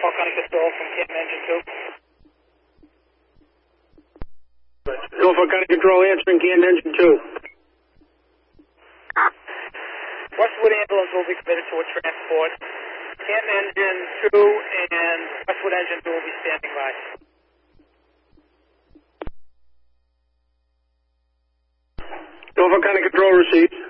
Norfolk County Control from Canton Engine 2. Norfolk County Control answering Canton Engine 2. Westwood ambulance will be committed to a transport. Canton Engine 2 and Westwood Engine 2 will be standing by. Norfolk County Control received.